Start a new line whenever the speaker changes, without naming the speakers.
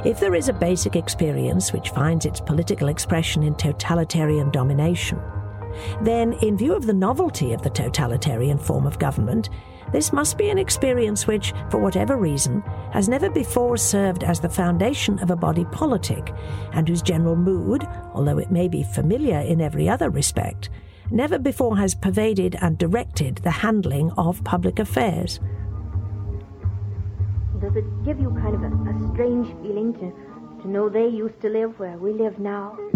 If there is a basic experience which finds its political expression in totalitarian domination, then, in view of the novelty of the totalitarian form of government, this must be an experience which, for whatever reason, has never before served as the foundation of a body politic, and whose general mood, although it may be familiar in every other respect, never before has pervaded and directed the handling of public affairs.
Does it give you kind of a strange feeling to know they used to live where we live now?